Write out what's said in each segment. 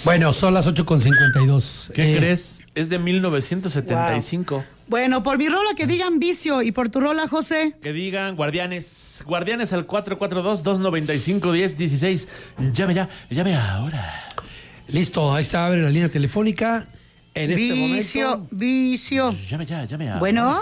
Bueno, son las 8:52. ¿Qué crees? Es de 1975. Wow. Bueno, por mi rola que digan Vicio y por tu rola, José. Que digan Guardianes. Guardianes al 442-295-1016. Llame ahora. Listo, ahí está, abre la línea telefónica. En este momento. Vicio. Llame ahora. Bueno.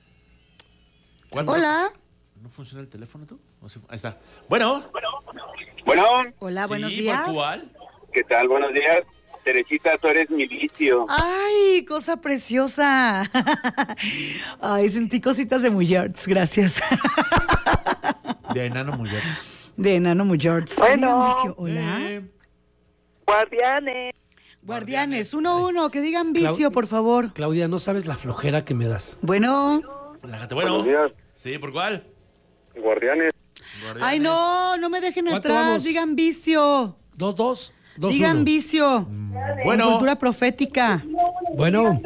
Hola. ¿No funciona el teléfono tú? Ahí está. Bueno. Hola, buenos Sí, días. ¿por cuál? ¿Qué tal? Buenos días. Teresita, tú eres mi vicio. Ay, cosa preciosa. Ay, sentí cositas de Muyards, gracias. De Enano Mujer. De Enano Muyards. Bueno. Hola. Guardianes. Guardianes, 1-1, que digan Vicio, por favor. Claudia, no sabes la flojera que me das. Bueno. Bueno. Buenos días. Sí, ¿por cuál? Guardianes. Ay, no me dejen ¿Cuánto atrás, vamos? digan Vicio. 2-2. 2-1. Digan Vicio. Bueno. Cultura profética. Bueno,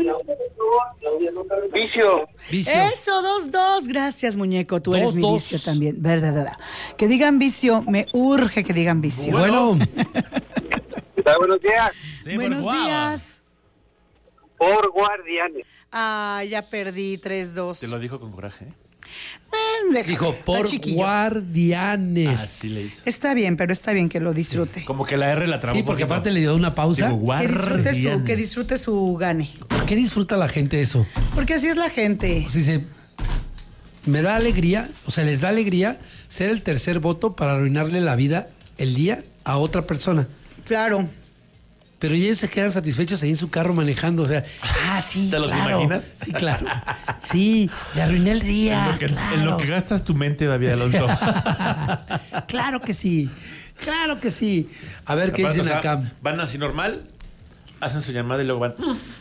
Vicio. Vicio. Eso, 2-2. Gracias, muñeco. Tú eres mi 2-2. vicio también. Verdad. Que digan Vicio. Me urge que digan Vicio. Bueno, ¿Qué tal? Buenos días. Sí, ¿por Buenos cuál? días. Por Guardianes. Ya perdí 3-2. Te lo dijo con coraje, ¿eh? dijo Está por chiquillo. Guardianes. Así le hizo. Está bien, pero está bien que lo disfrute. Como que la R la trabó Sí, un porque poquito. aparte le dio una pausa. Digo, Que disfrute su gane. ¿Por qué disfruta la gente eso? Porque así es la gente. O sea, me da alegría, o sea, les da alegría ser el tercer voto para arruinarle la vida, el día, a otra persona. Claro. Pero ellos se quedan satisfechos ahí en su carro manejando, o sea, sí, ¿Te los claro. imaginas? Sí, claro. Sí, le arruiné el día. En lo que gastas tu mente, David Alonso. Claro que sí, claro que sí. A ver, ¿qué Aparte, dicen o sea, acá? van así normal, hacen su llamada y luego van.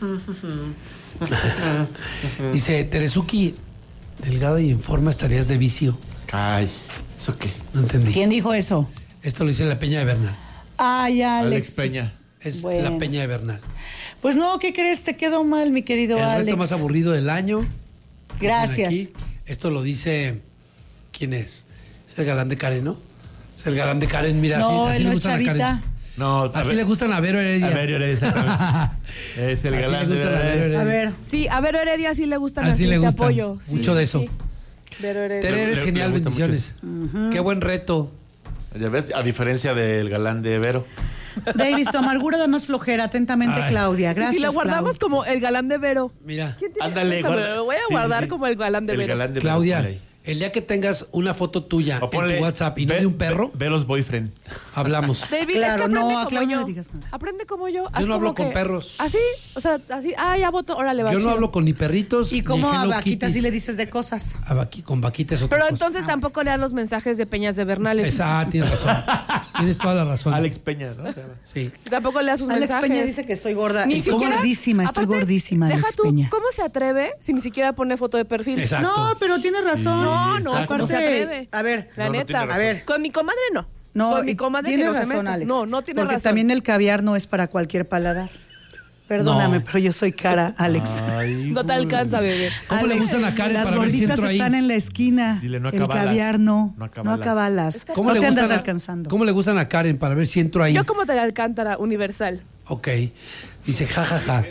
Dice, Teresuki, delgada y en forma estarías de vicio. Ay, ¿eso qué? No entendí. ¿Quién dijo eso? Esto lo dice la Peña de Bernal. Ay, Alex Peña. Es Bueno. la Peña de Bernal. Pues no, ¿qué crees? Te quedó mal, mi querido El Alex. reto más aburrido del año. Gracias. Dicen aquí. Esto lo dice... ¿Quién es? Es el galán de Karen, ¿no? Es el galán de Karen, mira, No, así él le no es gustan a Chavita. Karen. No, Así le gustan a Vero Heredia. A ver, exactamente. Es el Así galán. le gustan a Vero Heredia. A ver. Sí, a Vero Heredia sí le gustan Así así, le te gustan. apoyo. Sí, Mucho de sí, eso. sí. Vero Heredia. Tere, eres Le genial, gusta bendiciones. Qué buen reto. Ya ves, a diferencia del galán de Vero. David, tu amargura da más flojera. Atentamente, Ay. Claudia. Gracias, Si la guardamos Clau. como el galán de Vero. Mira, ¿Quién tiene Ándale, esta? guarda. Me lo voy a Sí, guardar sí. como el galán de El Vero. galán de Vero. Claudia, ponle ahí. el día que tengas una foto tuya O en ponle, tu WhatsApp y no ve- de un perro, Ve los boyfriend. hablamos. David, Claro, es que aprende no, a como Claudia no yo. le digas nada. Aprende como yo. Yo no hablo con perros. ¿Así? O sea, así. Ya voto. Órale, va. Yo no chido. hablo con ni perritos ¿Y cómo ni a Hello Vaquita Kitties. sí le dices de cosas? Con Vaquita es otra Pero cosa. entonces tampoco lean los mensajes de Peñas de Bernales. Tienes razón. Tienes toda la razón. Alex Peña, ¿no? Sí. Tampoco lea sus Alex mensajes. Peña dice que estoy gorda. Ni Estoy siquiera. gordísima, estoy Aparte, gordísima, Deja Alex tú, Peña. ¿cómo se atreve si ni siquiera pone foto de perfil? Exacto. No, pero tienes razón. No, no, Exacto. ¿cómo se atreve? A ver, La No, no neta. tiene razón. A ver. Con mi comadre no. no, Con mi comadre que tiene no se razón, meta. Alex. No tiene porque razón. también el caviar no es para cualquier paladar. Perdóname, No. pero yo soy cara, Alex. No te alcanza, bebé. ¿Cómo le Alex, gustan a Karen las para ver si gorditas entro ahí? están en la esquina. Dile, no el acabalas. caviar no. No No acabalas. acabalas. ¿Cómo No le te andas gustan alcanzando. ¿Cómo le gustan a Karen para ver si entro ahí? Yo como te la Alcántara, universal. Ok. Dice, jajaja.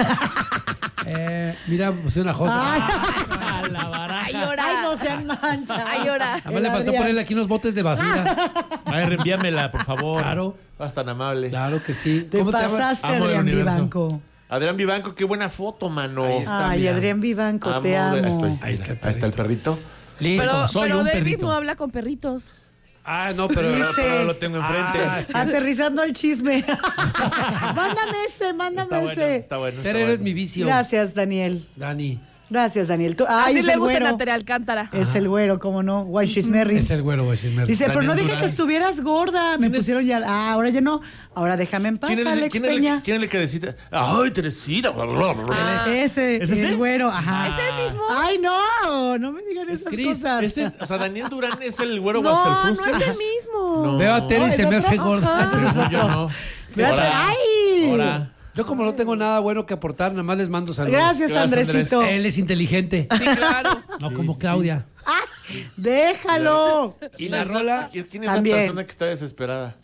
Mira, pusieron a José. La baraja. Ay, llora. Ay, no sean manchas. Ay, llora. Además le faltó ponerle aquí unos botes de basura. Ay, reenvíamela, por favor. Claro. Vas tan amable. Claro que sí. Te pasaste, Amo el Adrián universo. Vivanco. Adrián Vivanco, qué buena foto, mano. Ahí está. Ay, mira. Adrián Vivanco, te Amo de- amo. Ahí está el Ahí está el perrito. Listo. Pero un David perrito. no habla con perritos. Ah, no, pero... Dice- Pero lo tengo enfrente. Sí. Aterrizando el chisme. mándame ese. Está bueno, está bueno. Tere, eres mi vicio. Gracias, Daniel. Dani. Gracias, Daniel. Ay, Así es le el gusta güero. a Tere Alcántara. Es el güero, cómo no. Why she's merry. Es el güero, güey. Dice, pero no Daniel dije Durán. que estuvieras gorda. Me pusieron ya. Ahora ya no. Ahora déjame en paz, Alex Peña. ¿Quién es el que decía? Ay, Teresita. Bla, bla, bla, bla. Ese, ¿Es ese? el güero, ajá. ¿Es el mismo? Ay, no me digan esas Chris, cosas. O sea, Daniel Durán es el güero No, no Wastelfrustes. es el mismo. No. Veo a Tere y ¿es se me otro? hace gorda. Ajá. Yo no. Fíjate, Ahora. ¡ay! Ahora. Yo como no tengo nada bueno que aportar, nada más les mando saludos. Gracias, Gracias, Andresito. Él es inteligente. Sí, claro. No como Claudia. Déjalo. Y la rola ¿Quién es la También. persona que está desesperada?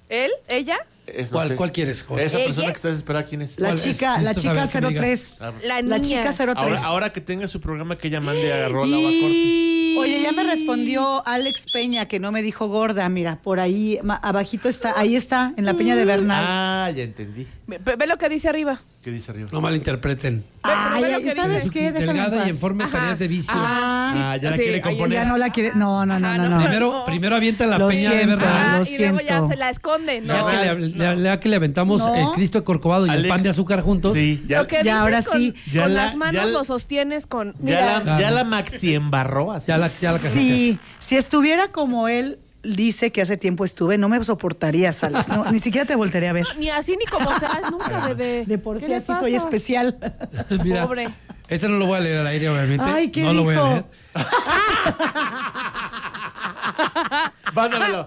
¿Él? ¿Ella? No sé. ¿Cuál quieres, José? Esa ¿Ella? persona que estás esperando, ¿quién es? La ¿Cuál es? chica Necesito saber que me 03. La niña. La chica 03. Ahora que tenga su programa, que ella mande a Rola o a Corte. Oye, ya me respondió Alex Peña, que no me dijo gorda. Mira, por ahí, abajito está, ahí está, en la Peña de Bernal. Ah, ya entendí. Ve lo que dice arriba. ¿Qué dice arriba? No malinterpreten. Ay, ve lo que ¿sabes dice. qué? Déjame en Delgada paz. y en forma estarías de vicio. Ah, ya la sí, quiere ahí componer. ya no la quiere. No. Ajá, no. Primero avienta la Lo peña de siento. Bernal. Lo Y luego ya siento. se la esconde. No. Ya que le aventamos No. el Cristo de Corcovado y el Alex. pan de azúcar juntos. Sí, ya, Lo que Ya, dices ahora con, sí. Ya con la- las manos ya la- lo sostienes con... ya Mira, ya la maxi embarró así. Ya la casaca. Sí, si estuviera como él dice que hace tiempo estuve, no me soportaría, Salas. No, ni siquiera te voltearía a ver. ni así ni como seas, nunca, bebé. De por ¿Qué sí le así pasa? soy especial. Mira, Pobre. este no lo voy a leer al aire, obviamente. Ay, ¿qué no lo voy a dijo? leer. Mándamelo.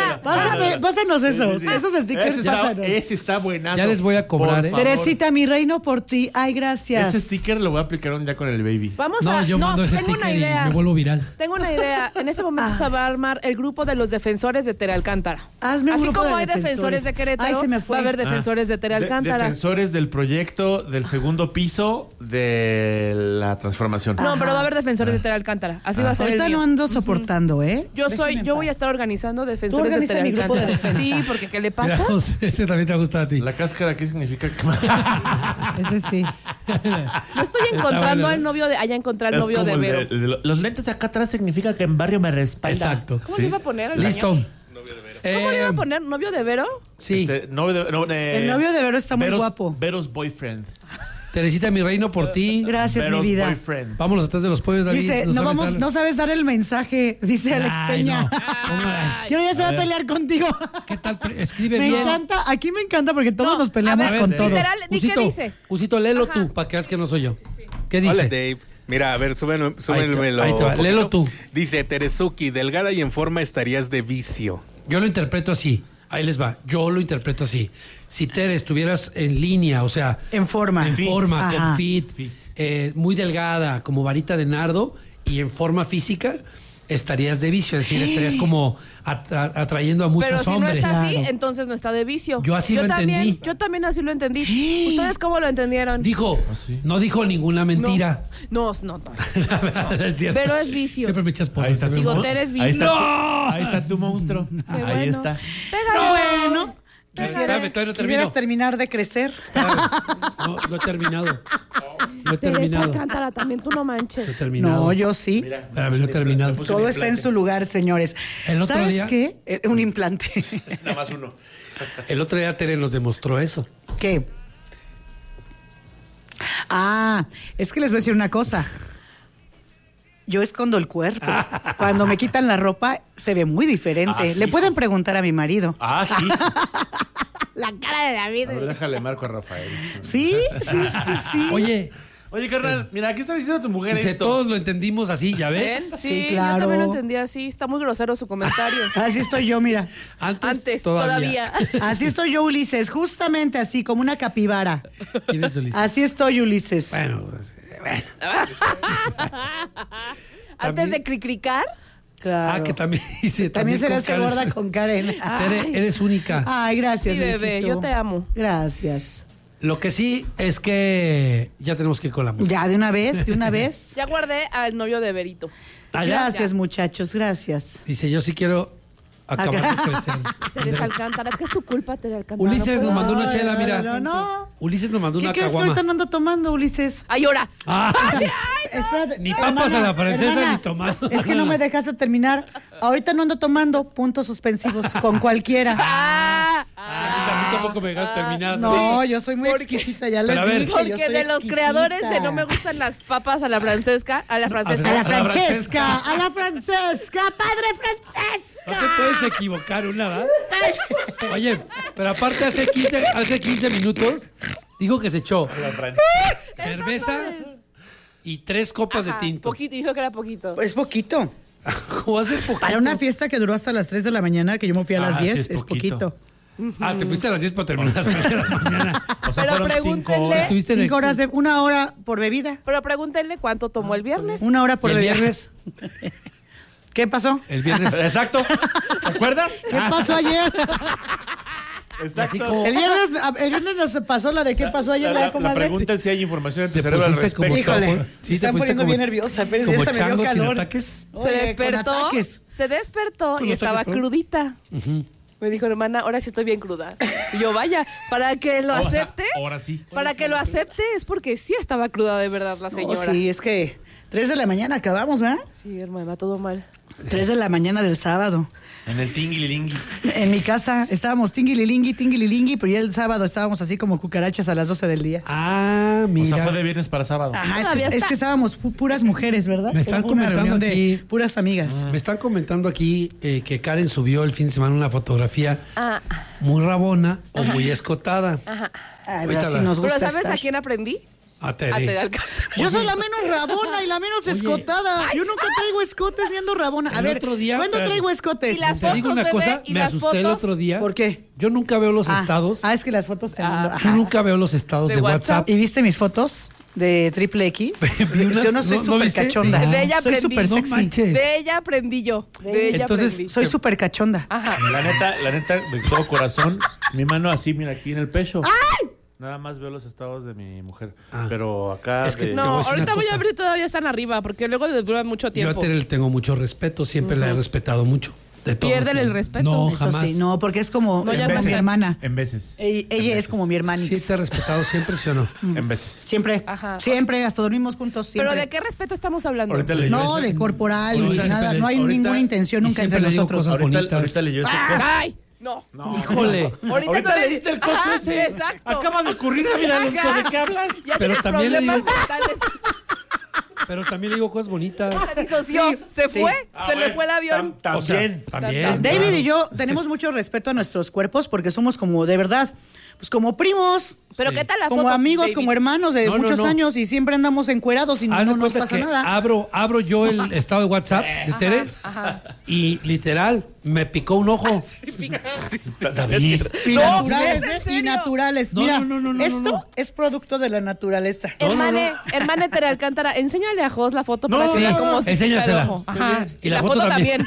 Pásanos esos, Sí, sí. esos stickers, pásanos. Ese está buenazo. Ya les voy a cobrar, Por ¿eh? favor. Teresita, mi reino por ti. Ay, gracias. Ese sticker lo voy a aplicar un día con el baby. Vamos No, a... yo mando ese tengo una sticker y idea. me vuelvo viral. Tengo una idea. En este momento se va a armar el grupo de los defensores de Tere Alcántara. Hazme un Así grupo como de hay defensores de Querétaro, Ay, se me fue. va a haber defensores de Tere Alcántara. Defensores del proyecto del segundo piso de la transformación. No, pero va a haber defensores de Tere Alcántara. Así va a ser Ahorita el mío. no ando soportando, ¿eh? Yo voy a estar organizando defensores de organiza Tere mi grupo de Alcántara. defensa. Sí, porque ¿qué le Mira, pasa? José, este también te va a gustar a ti. La cáscara, ¿qué significa? Ese sí. No estoy encontrando bueno, al novio de... Allá encontré al Es novio como de el Vero. los lentes de acá atrás significa que en barrio me respalda. Exacto. ¿Cómo le iba a poner el Listo. cañón? ¿Cómo le iba a poner? ¿Novio de Vero? Sí. El novio de Vero está muy guapo. Vero's boyfriend. Teresita, mi reino por ti. Gracias, Vero's mi vida. boyfriend. Vámonos atrás de los pollos, David. Dice, no sabes dar el mensaje, dice Alex Ay, Peña. no. ¿Cómo? Quiero ya se va a pelear contigo. ¿Qué tal? Escribe Me bien. encanta, aquí me encanta porque todos No, nos peleamos a ver, con de- todos. literal, di qué dice. Usito, léelo Ajá. tú, para que veas que no soy yo. ¿Qué dice? Hola, Dave. Mira, a ver, súbemelo. ahí te va, léelo tú. Dice, Teresuki, delgada y en forma estarías de vicio. Yo lo interpreto así. Ahí les va. Yo lo interpreto así. Si Tere estuvieras en línea, o sea, En forma. en forma, Ajá. con fit, muy delgada, como varita de nardo, y en forma física, estarías de vicio. Es decir, estarías como atrayendo a muchos Pero si hombres. no está así, Claro. entonces no está de vicio. Yo así lo también, entendí. Yo también así lo entendí. ¿Ustedes cómo lo entendieron? Dijo, sí? no dijo ninguna mentira. No. La verdad, es cierto. Pero es vicio. Siempre me echas por Ahí está tu Digo, mon- Tere es ahí está, vicio. ahí está tu monstruo. Qué Ahí bueno. está. Pégale. Bueno. Espérame, todavía no termino. ¿Quisieras terminar de crecer? No, no he terminado. No he Teresa terminado. Alcántara, también tú no manches. No he terminado. No, yo sí. Espérame, no he terminado. Todo está en su lugar, señores. El otro ¿Sabes día- qué? Un implante. Nada más uno. El otro día Tere nos demostró eso. ¿Qué? Ah, es que les voy a decir una cosa. Yo escondo el cuerpo. Cuando me quitan la ropa, se ve muy diferente. Ah, Le hijo. pueden preguntar a mi marido. Ah, sí. La cara de David. A ver, déjale marco a Rafael. Sí, sí, sí, sí. Oye, carnal, mira, ¿qué está diciendo tu mujer Dice, esto? todos lo entendimos así, ¿ya ves? ¿Ven? Sí, Sí, claro. yo también lo entendí así. Está muy grosero su comentario. Así estoy yo, mira. Antes, todavía. Así estoy yo, Ulises. Justamente así, como una capibara. ¿Quién es Ulises? Así estoy, Ulises. Bueno, pues, bueno. Antes de cricricar. Claro. Que también dice. También con serás Karen. gorda con Karen. Tere, eres única. Ay, gracias, Sí, bebé, Luisito. yo te amo. Gracias. Lo que sí es que ya tenemos que ir con la música. Ya, de una vez, de una vez. Ya guardé al novio de Berito. Ah, ¿ya? Gracias, muchachos, gracias. Dice, yo sí quiero acabar de crecer. Teresa Alcántara, es que es tu culpa, Teresa Alcántara. Ulises No nos mandó puedo. una chela, mira. No. Ulises nos mandó ¿Qué una crees que caguama. ahorita no ando tomando, Ulises? ¡Ay, ahora! Ah, Espérate. Ni papas a la francesa, ni tomando. Es que no me dejaste terminar. Ahorita no ando tomando puntos suspensivos con cualquiera. a mí tampoco me dejas terminar. No, yo soy muy exquisita, ya les Pero a ver. dije. yo Porque soy de los exquisita. creadores de No me gustan las papas a la francesca, a la francesa. A la A la Francesca, a la Francesca, padre Francesca. No te puedes equivocar una, ¿verdad? Oye, pero aparte hace 15 minutos dijo que se echó cerveza y 3 copas Ajá, de tinto. Poquito, dijo que era poquito. Es poquito. ¿Cómo va a ser poquito? Para una fiesta que duró hasta las 3 de la mañana, que yo me fui a las Ah, sí, 10, es es poquito. poquito. Ah, te fuiste a las 10 para terminar a las 3 de la mañana. O sea, Pero fueron 5 pregúntenle- horas. Estuviste en el- 5 horas, 1 hora por bebida. Pero pregúntenle cuánto tomó el viernes. 1 hora ¿Y por el bebida. viernes? ¿Qué pasó? El viernes. Exacto. ¿Te acuerdas? ¿Qué pasó ayer? Así como... El viernes nos pasó la de qué pasó ayer. La comadre. pregunta es si hay información en tu Te cerebro al pusiste como respecto. Híjole, Sí, me están te pusiste poniendo como- bien nerviosa. Espérense, como esta me dio chango sin calor. ataques. Se despertó. con ataques. Se despertó ¿Con y los estaba ataques, perdón? crudita. Me dijo, hermana, ahora sí estoy bien cruda. Y yo, vaya, para que lo O sea, acepte. ahora sí. Para que lo acepte es porque sí estaba cruda de verdad la No, señora. sí, es que 3 de la mañana acabamos, ¿verdad? Sí, hermana, todo mal. 3 de la mañana del sábado. En el tingililingui. En mi casa estábamos tinguililingui, pero ya el sábado estábamos así como cucarachas a las 12 del día. Ah, O mira. sea, fue de viernes para sábado. Ajá, Todavía es está. que estábamos puras mujeres, ¿verdad? Me están Fue una comentando reunión aquí- de puras amigas. Me están comentando aquí que Karen subió el fin de semana una fotografía Ah, muy rabona o muy escotada. Ay, Ahorita así la- nos pero gusta ¿sabes estar. a quién aprendí? A A Tere. Tere Alcántara. Yo soy la menos rabona y la menos escotada. Yo nunca traigo escotes siendo rabona. A El ver, otro día- ¿cuándo traigo escotes? Y las Te digo fotos, una bebé, cosa, y me las asusté el fotos. otro día. ¿Por qué? Yo nunca veo los estados. Es que las fotos te mando. Yo Ajá. nunca veo los estados ¿De de WhatsApp? WhatsApp. ¿Y viste mis fotos de triple X? Vi unas- Yo no soy ¿no súper viste? cachonda. Sí. De ella soy aprendí. súper No sexy. manches. De ella aprendí yo. De ella Entonces, aprendí. Soy súper cachonda. Ajá. La neta, de todo corazón, mi mano así, mira, aquí en el pecho. Nada más veo los estados de mi mujer. Ah. Pero acá. Es que de- Te voy a No, decir ahorita una voy a cosa. ver si todavía están arriba, porque luego les dura mucho Yo a tiempo. Tere le tengo mucho respeto, siempre la he respetado mucho. De todo. Pierden el respeto. No, Eso jamás. sí, no, porque es como, No, es ya como no mi sé. hermana. En veces. Ella es como mi hermanita. Sí, te he respetado siempre, ¿sí o no? En veces. Siempre. Ajá. Siempre, hasta dormimos juntos. Siempre. ¿Pero de qué respeto estamos hablando? Ahorita le No, de corporal y Ahorita nada. siempre No hay le- ninguna ahorita- intención y nunca siempre entre le digo nosotros. cosas bonitas. Ahorita leyó ese coso. ¡Ay! No. Híjole. Ahorita no le diste el coso Ajá, ese. Exacto. Acaba de ocurrir, mira, Alonso, Ajá. ¿de qué hablas? Ya Pero tiene también le problemas digo- mentales. Pero también le digo cosas bonitas. Se disoció. Se fue. Se le fue el avión. O sea, También. también. David y yo tenemos mucho respeto a nuestros cuerpos porque somos como, de verdad, pues como primos. Pero Sí. ¿qué tal la Como foto, amigos, David? como hermanos de No, no, muchos no. años y siempre andamos encuerados y Haz no de nos cuenta pasa que nada. abro yo el estado de WhatsApp de Tere y literal me picó un ojo. David. Y No, naturales, ¿es en y serio? naturales. No, Mira, no, esto no. es producto de la naturaleza. Hermane Tere Alcántara, enséñale a Jos la foto para No, que vea no, cómo se pica el enséñasela. ojo. Ajá. Y la foto también.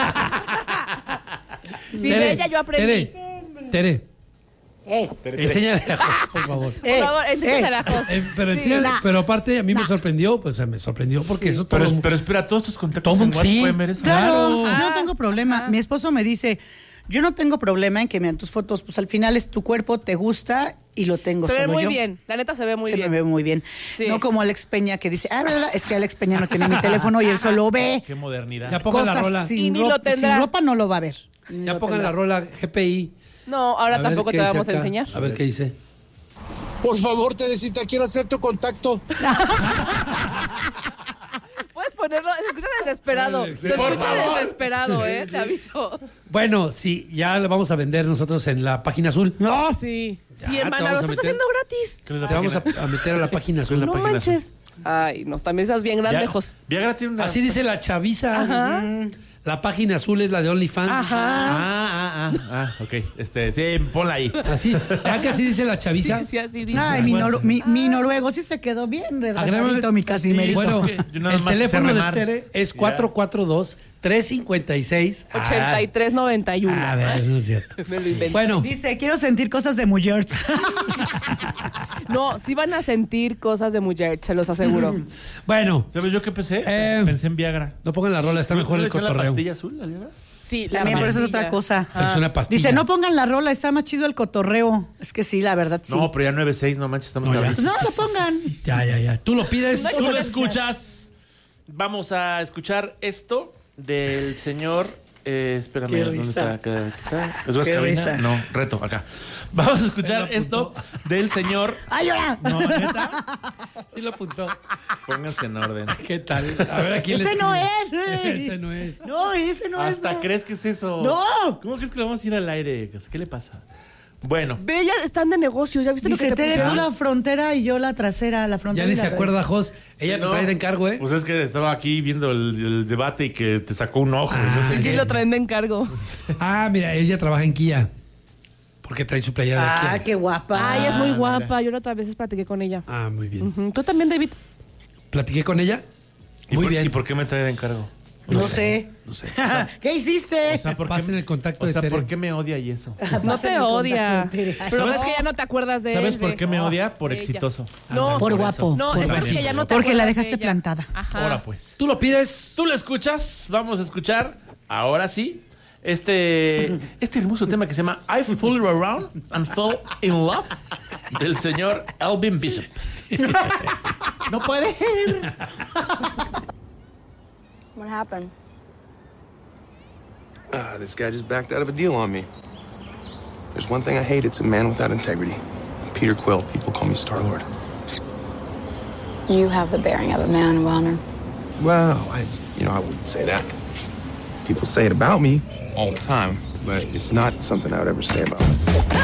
Sí, de ella yo aprendí. Tere, enséñale a Jos, por favor. Por favor, enséñale a Jos. Pero Sí. enséñale, pero aparte a mí me sorprendió, pues me sorprendió porque eso todo. Pero espera, todos tus contactos Todo en mundo- WhatsApp sí. pueden ver eso. Claro, Claro. yo no tengo problema. Mi esposo me dice, yo no tengo problema en que vean tus fotos, pues al final es tu cuerpo, te gusta y lo tengo Se ve solo muy yo. bien. La neta se ve muy Se bien. me ve muy bien. Sí. No como Alex Peña que dice, ¿verdad? Es que Alex Peña no tiene mi teléfono y él solo ve Qué modernidad. Ya pongan la cosas rola. Y sin ni ropa. lo tendrá. Sin ropa no lo va a ver. Ni Ya lo pongan tendrá. la rola GPI. No, ahora A ver tampoco qué te dice vamos a acá. enseñar. A ver qué dice. Por favor, Teresita, quiero hacer tu contacto. Puedes ponerlo, se escucha desesperado. Se por escucha favor. desesperado, te aviso. Bueno, sí, ya lo vamos a vender nosotros en la página azul. No, Sí. Ya, Sí, te hermana, vamos lo a estás meter. haciendo gratis. ¿Qué es la Te vamos página? a meter a la página azul. La No página azul. manches. Ay, no, también estás bien Ya- grande, Jos. Viagra tiene una. Así dice la chaviza. Ajá. La página azul es la de OnlyFans. Ajá. Ok. Sí, ponla ahí. Así, ¿verdad que así dice la chaviza? Sí, así dice. Ay, mi noruego sí se quedó bien redactadito, mi Casimerito. Bueno, Yo nada el más sé teléfono de remar. Tere es Ya. 442-356. 8391. A ver, no es cierto. Me lo inventé. Bueno, Dice, quiero sentir cosas de mujeres. No, sí van a sentir cosas de mujer, se los aseguro. bueno, ¿Sabes yo qué pensé? Eh, Pensé en Viagra. no pongan la rola, está mejor ¿No el le decían la cotorreo. pastilla azul, la Viagra? Sí, la También, pero eso es pastilla. otra cosa. Pero es una pastilla. Dice, no pongan la rola, está más chido el cotorreo. Es que sí, la verdad, sí. No, pero ya 9.6, no manches, estamos No, ya. gravísimos. No, lo pongan. Ya. Tú lo pides. Tú lo escuchas. Vamos a escuchar esto del señor. Espérame, Qué ¿dónde risa. está? Acá está. ¿Es Vasca Qué Cabina? risa. No, reto, acá. Vamos a escuchar Me lo esto del señor. ¡Ay, ahora! No, neta. Sí lo apuntó. Pónganse en orden. ¿Qué tal? A ver, aquí Ese no es, güey. Ese no es. No, ese no es. Hasta no. crees que es eso. ¡No! ¿Cómo crees que lo vamos a ir al aire? ¿Qué le pasa? Bueno, Ve, ya están de negocio, ¿ya viste lo Dice, que te Tere, tú pusieron? la frontera y yo la trasera, la Ya frontera. ni y se la acuerda, Jos. Ella te No. trae de encargo, ¿eh? pues es que estaba aquí viendo el debate y que te sacó un ojo. no sé Sí, qué. lo traen de encargo. Ah, mira, ella trabaja en Kia. Porque trae su playera de Ah, Kia. qué guapa. Ay, es muy mira. guapa. Yo la otra vez platiqué con ella. Ah, muy bien. Ujú. Tú también, David. Platiqué con ella. ¿Y Muy por- bien. ¿Y por qué me trae de encargo? No sé. No sé. ¿Qué hiciste? O sea, ¿por Pasen qué, el contacto o de sea, Tere. ¿por qué me odia y eso? No te odia. Pero ¿Sabes? es que ya no te acuerdas de él. ¿Sabes por qué me Oh, odia? Por ella. exitoso. No, Por eso. guapo. No, por es guapo. porque ya no te Porque la acuerdas de dejaste ella. plantada. Ajá. Ahora pues. Tú lo pides. ¿Tú lo escuchas? Vamos a escuchar, ahora sí, este hermoso tema que se llama I Fooled Around and Fell in Love del señor Elvin Bishop. No puede. What happened? This guy just backed out of a deal on me. There's one thing I hate, it's a man without integrity. Peter Quill, people call me Star-Lord. You have the bearing of a man of honor. Well, I wouldn't say that. People say it about me all the time, but it's not something I would ever say about myself.